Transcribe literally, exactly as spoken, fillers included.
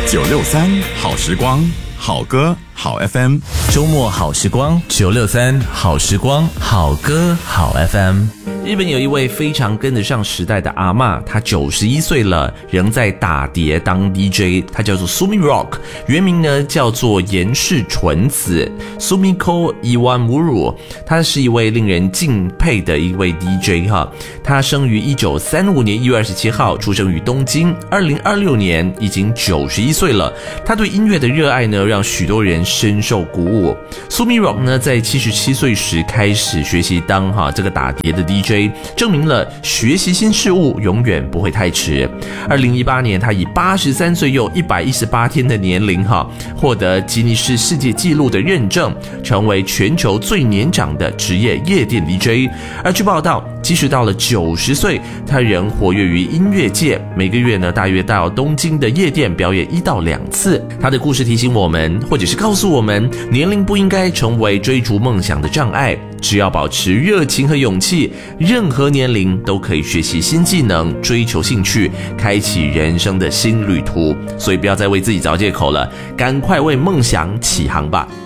九六三好时光，好歌好 F M， 周末好时光，九六三好时光，好歌好 F M。日本有一位非常跟得上时代的阿嬷，她九十一岁了，仍在打碟当 D J， 她叫做 Sumi Rock， 原名呢叫做岩室纯子 Sumiko Iwamuru， 她是一位令人敬佩的一位 D J 哈。她生于一九三五年一月二十七号，出生于东京，二零二六年已经九十一岁了。她对音乐的热爱呢，让许多人深受鼓舞。Sumi Rock 呢，在七十七岁时开始学习当哈这个打碟的 D J。证明了学习新事物永远不会太迟。二零一八年，他以八十三岁又一百一十八天的年龄哈，获得吉尼斯世界纪录的认证，成为全球最年长的职业夜店 D J。而据报道，即使到了九十岁，他仍活跃于音乐界，每个月呢大约到东京的夜店表演一到两次。他的故事提醒我们，或者是告诉我们，年龄不应该成为追逐梦想的障碍。只要保持热情和勇气，任何年龄都可以学习新技能，追求兴趣，开启人生的新旅途。所以不要再为自己找借口了，赶快为梦想起航吧。